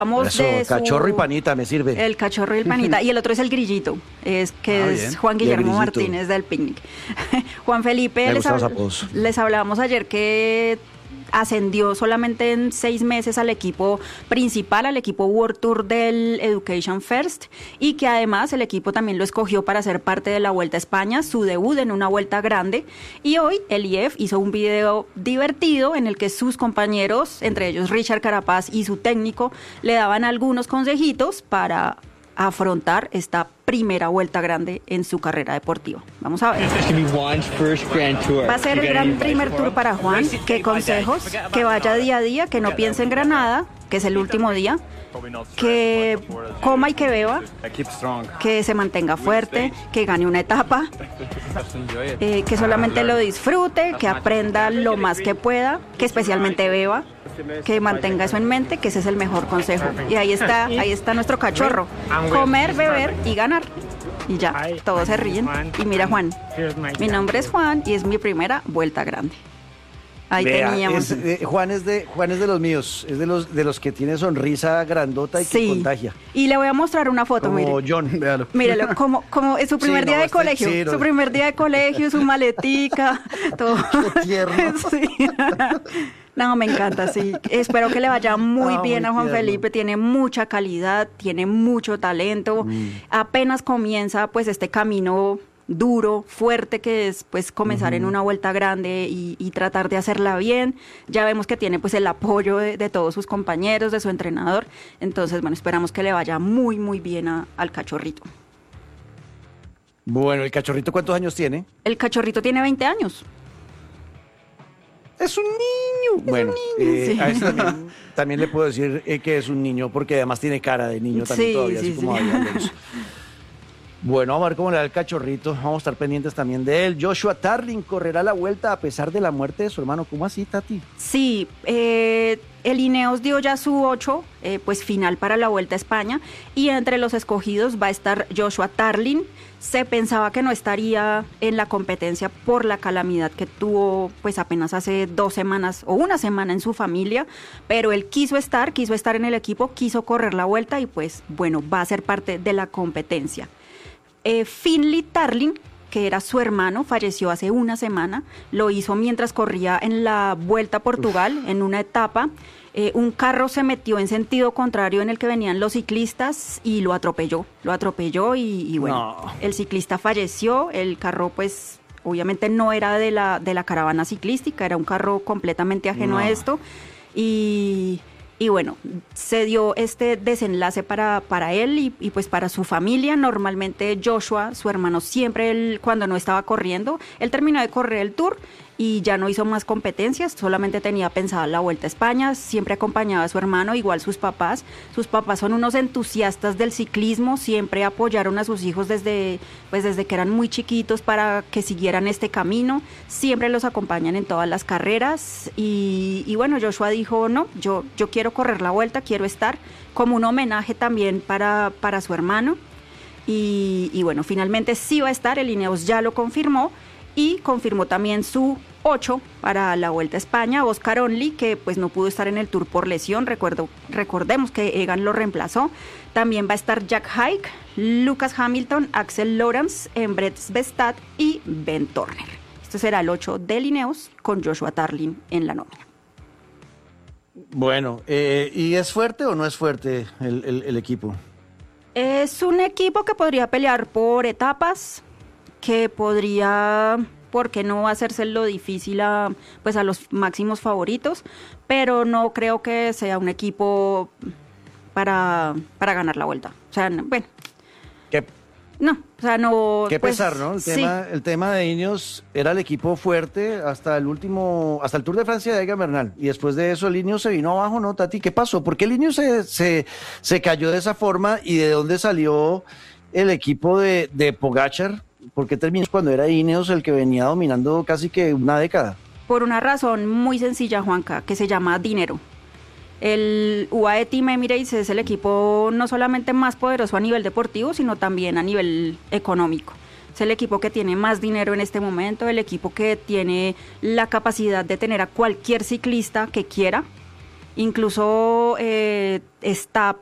Eso, de cachorro y panita me sirve. El cachorro y el panita. Y el otro es el grillito, es bien. Juan Y el Guillermo grillito. Martínez del Picnic. Juan Felipe, Me gustan los apodos. les hablábamos ayer que ascendió solamente en 6 meses al equipo principal, al equipo World Tour del Education First, y que además el equipo también lo escogió para ser parte de la Vuelta a España, su debut en una vuelta grande. Y hoy el IF hizo un video divertido en el que sus compañeros, entre ellos Richard Carapaz y su técnico, le daban algunos consejitos para afrontar esta primera vuelta grande en su carrera deportiva. Vamos a ver. Va a ser el gran primer tour para Juan. ¿Qué consejos? Que vaya día a día, que no piense en Granada, que es el último día, que coma y que beba, que se mantenga fuerte, que gane una etapa, que solamente lo disfrute, que aprenda lo más que pueda, que especialmente beba, que mantenga eso en mente, que ese es el mejor consejo. Y ahí está nuestro cachorro: comer, beber y ganar. Y ya, todos se ríen. Y mira, Juan, mi nombre es Juan y es mi primera vuelta grande. Ahí Vea, teníamos. Juan es de los míos, es de los que tiene sonrisa grandota y que Sí. contagia. Y le voy a mostrar una foto, Como mire. John, véalo. Mírelo, como es su primer Sí, día no, de este colegio, chiro. su primer día de colegio, su maletica, todo. Qué tierno. Sí. No, me encanta, sí. Espero que le vaya muy bien muy a Juan tierno. Felipe, tiene mucha calidad, tiene mucho talento, apenas comienza pues este camino duro, fuerte, que es pues comenzar en una vuelta grande y tratar de hacerla bien. Ya vemos que tiene pues el apoyo de todos sus compañeros, de su entrenador. Entonces, bueno, esperamos que le vaya muy, muy bien al cachorrito. Bueno, ¿el cachorrito cuántos años tiene? El cachorrito tiene 20 años. Es un niño. Bueno, sí. a eso también le puedo decir que es un niño, porque además tiene cara de niño también Sí, todavía, sí, así como sí. David Alonso. Bueno, vamos a ver cómo le da el cachorrito. Vamos a estar pendientes también de él. Joshua Tarling correrá la vuelta a pesar de la muerte de su hermano. ¿Cómo así, Tati? Sí, el Ineos dio ya su 8, pues final para la Vuelta a España, y entre los escogidos va a estar Joshua Tarling. Se pensaba que no estaría en la competencia por la calamidad que tuvo pues apenas hace 2 semanas o una semana en su familia, pero él quiso estar en el equipo, quiso correr la vuelta y pues bueno, va a ser parte de la competencia. Finley Tarling, que era su hermano, falleció hace una semana. Lo hizo mientras corría en la Vuelta a Portugal, en una etapa. Un carro se metió en sentido contrario en el que venían los ciclistas y lo atropelló. Y bueno, No. el ciclista falleció. El carro pues obviamente no era de la caravana ciclística, era un carro completamente ajeno a esto. Y bueno, se dio este desenlace para él y pues para su familia. Normalmente Joshua, su hermano, siempre cuando no estaba corriendo, él terminó de correr el Tour y ya no hizo más competencias, solamente tenía pensada la Vuelta a España, siempre acompañaba a su hermano, igual sus papás. Sus papás son unos entusiastas del ciclismo, siempre apoyaron a sus hijos desde que eran muy chiquitos para que siguieran este camino, siempre los acompañan en todas las carreras y bueno, Joshua dijo, no, yo quiero correr la vuelta, quiero estar, como un homenaje también para su hermano y bueno, finalmente sí va a estar, el Ineos ya lo confirmó y confirmó también su 8 para la Vuelta a España. Oscar Onley, que pues no pudo estar en el Tour por lesión, recordemos que Egan lo reemplazó. También va a estar Jack Haig, Lucas Hamilton, Axel Lawrence, Brett Bestad y Ben Turner. Este será el 8 de Ineos con Joshua Tarling en la nómina. Bueno, ¿y es fuerte o no es fuerte el equipo? Es un equipo que podría pelear por etapas, que podría, ¿por qué no hacérselo difícil a los máximos favoritos? Pero no creo que sea un equipo para ganar la vuelta. O sea, bueno, ¿Qué, no, o sea, no. qué pues, pesar, ¿no? sí. El tema de Ineos era el equipo fuerte hasta el Tour de Francia de Egan Bernal. Y después de eso el Ineos se vino abajo, ¿no, Tati? ¿Qué pasó? ¿Por qué el Ineos se cayó de esa forma? ¿Y de dónde salió el equipo de Pogačar? ¿Por qué terminó cuando era Ineos el que venía dominando casi que una década? Por una razón muy sencilla, Juanca, que se llama dinero. El UAE Team Emirates es el equipo no solamente más poderoso a nivel deportivo, sino también a nivel económico. Es el equipo que tiene más dinero en este momento, el equipo que tiene la capacidad de tener a cualquier ciclista que quiera. Incluso está